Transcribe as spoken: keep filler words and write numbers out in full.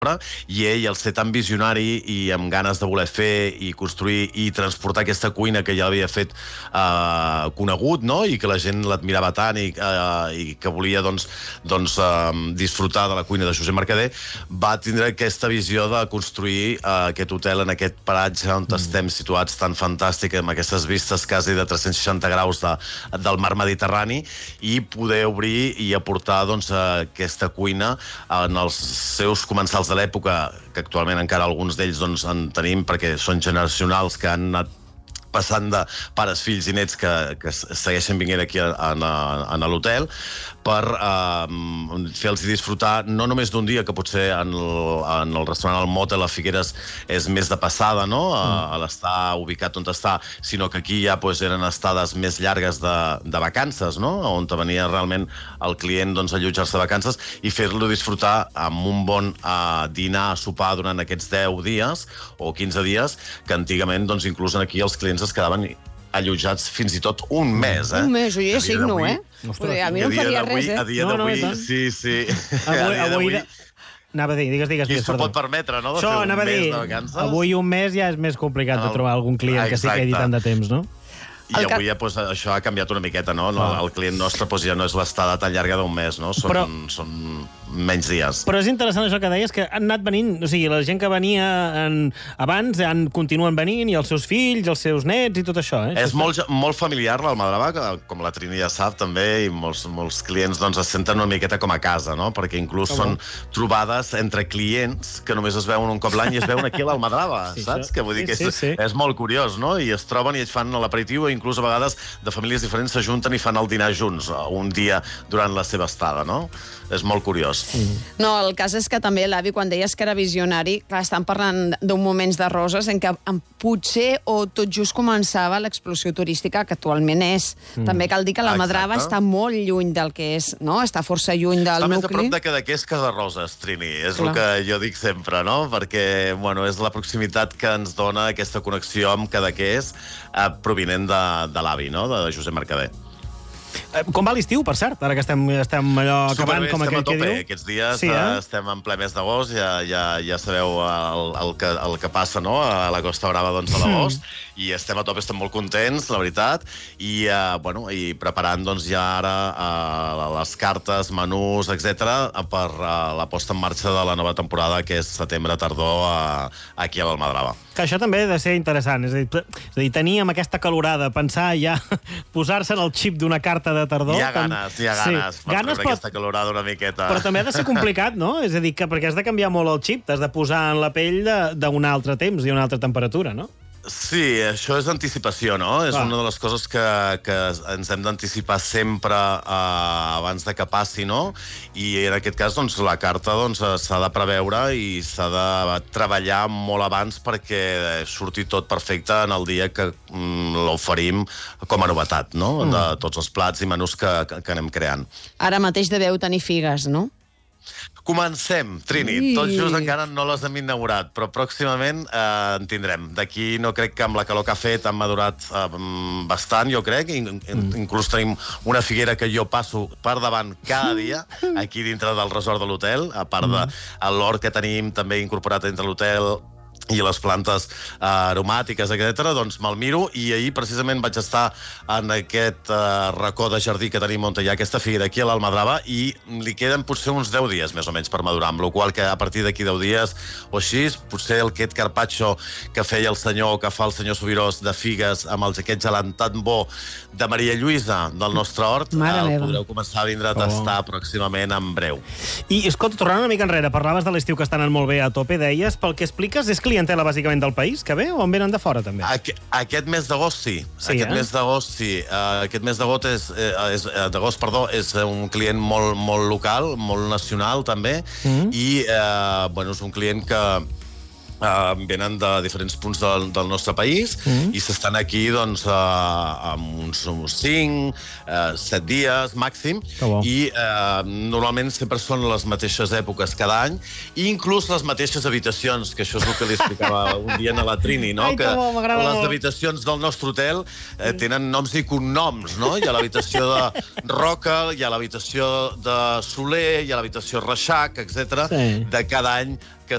i ell, el ser tan visionari i amb ganes de voler fer i construir i transportar aquesta cuina que ja havia fet eh, conegut, no? I que la gent l'admirava tant i, eh, i que volia doncs, doncs, eh, disfrutar de la cuina de Josep Mercader, va tindre aquesta visió de construir eh, aquest hotel en aquest paratge on mm. estem situats tan fantàstic, amb aquestes vistes quasi de tres-cents seixanta graus de, del mar Mediterrani, i poder obrir i aportar doncs, aquesta cuina en els seus comensals de l'època, que actualment encara alguns d'ells doncs, en tenim perquè són generacionals que han anat passant de pares, fills i nets que, que segueixen vinguent aquí a, a, a l'hotel, per eh, fer-los disfrutar no només d'un dia, que potser en el, en el restaurant El Motel a Figueres és més de passada, no? a, a l'estar ubicat on està, sinó que aquí ja pues, eren estades més llargues de, de vacances, no? On venia realment el client doncs, a allotjar-se de vacances i fer-lo disfrutar amb un bon eh, dinar, sopar durant aquests deu dies o quinze dies, que antigament doncs, inclús aquí els clients es quedaven allotjats fins i tot un mes, eh? Un mes, jo ja signo, eh? A mi no em faria res, eh? A dia d'avui, no, no, sí, sí. Avui, avui... Anava a dir, digues, digues. Qui s'ho pot permetre, no? Això, anava a dir, avui un mes ja és més complicat de trobar algun client que s'hi quedi tant de temps, no? I avui ja, pues, això ha canviat una miqueta, no? no el client nostre pues, ja no és l'estada tan llarga d'un mes, no? Són, Però... són menys dies. Però és interessant això que deies, que han anat venint, o sigui, la gent que venia en... abans han, continuen venint, i els seus fills, els seus nets i tot això, eh? És molt, molt familiar l'Almadrava, com la Trini ja sap també, i molts, molts clients doncs, es senten una miqueta com a casa, no? Perquè inclús són trobades entre clients que només es veuen un cop l'any i es veuen aquí a l'Almadrava, sí, saps? Això. Que vull dir que és, sí, sí. és molt curiós, no? I es troben i es fan l'aperitiu, i inclús a vegades de famílies diferents s'ajunten i fan el dinar junts un dia durant la seva estada, no? És molt curiós. Mm. No, el cas és que també l'avi, quan deies que era visionari, clar, estan parlant d'un moments de roses en què potser o tot just començava l'explosió turística que actualment és. Mm. També cal dir que la Madrava està molt lluny del que és, no? Està força lluny del nucli. Està més a prop de Cadaqués que de Roses, Trini. És clar. El que jo dic sempre, no? Perquè, bueno, és la proximitat que ens dona aquesta connexió amb Cadaqués eh, provinent de, de l'avi, no? De Josep Mercader. Com va l'estiu, per cert? Ara que estem, estem allò acabant, com aquell que diu. Aquests dies sí, eh? estem en ple mes d'agost, ja, ja, ja sabeu el, el, que, el que passa, no?, a la Costa Brava doncs, a l'agost, mm. i estem a tope, estem molt contents, la veritat, i, uh, bueno, i preparant doncs, ja ara uh, les cartes, menús, etcètera, per uh, la posta en marxa de la nova temporada, que és setembre-tardor uh, aquí a l'Almadrava. Que això també ha de ser interessant, és a dir, és a dir tenir amb aquesta calorada, pensar ja, posar-se en el xip d'una carta de tardor... Hi ha ganes, hi ha ganes, sí. per ganes treure pot... aquesta calorada una miqueta. Però també ha de ser complicat, no? És a dir, que perquè has de canviar molt el xip, t'has de posar en la pell d'un altre temps i una altra temperatura, no? Sí, això és anticipació, no? És ah. una de les coses que, que ens hem d'anticipar sempre eh, abans de que passi, no? I en aquest cas, doncs, la carta doncs, s'ha de preveure i s'ha de treballar molt abans perquè surti tot perfecte en el dia que mm, l'oferim com a novetat, no? Mm. De tots els plats i menús que, que, que anem creant. Ara mateix deveu tenir figues, no? Comencem, Trini. I... Tot just encara no les hem inaugurat, però pròximament eh, en tindrem. D'aquí no crec que amb la calor que ha fet han madurat eh, bastant, jo crec. In mm. Inclús tenim una figuera que jo passo per davant cada dia, aquí dintre del resort de l'hotel, a part mm. de l'hort que tenim també incorporat entre l'hotel i les plantes eh, aromàtiques, etcètera, doncs me'l miro, i ahir precisament vaig estar en aquest eh, racó de jardí que tenim on hi ha aquesta figuera aquí a l'Almadrava, i li queden potser uns deu dies més o menys per madurar, amb la qual que a partir d'aquí deu dies o així, potser aquest carpaccio que feia el senyor, que fa el senyor Subirós, de figues amb el, aquest gelant tan bo de Maria Lluïsa del nostre hort, el podreu començar a vindre a tastar oh. pròximament en breu. I, escolta, tornant una mica enrere, parlaves de l'estiu que estan molt bé a tope, deies, pel que expliques, és clientela bàsicament del país que ve o en venen de fora també? Aqu aquest mes d'agost sí. sí. Aquest eh? mes d'agost sí. Uh, aquest mes d'agost és, és, d'agost, perdó, és un client molt, molt local, molt nacional també, mm. i uh, bueno, és un client que Uh, venen de diferents punts del, del nostre país mm. i s'estan aquí doncs, uh, amb uns, uns cinc, uh, set dies màxim, i uh, normalment sempre són les mateixes èpoques cada any, i inclús les mateixes habitacions, que això és el que li explicava un dia a la Trini, no? Ai, que bo, les habitacions del nostre hotel eh, tenen noms i cognoms, no? Hi ha l'habitació de Roca, hi ha l'habitació de Soler, hi ha l'habitació Reixac, etcètera, sí. de cada any que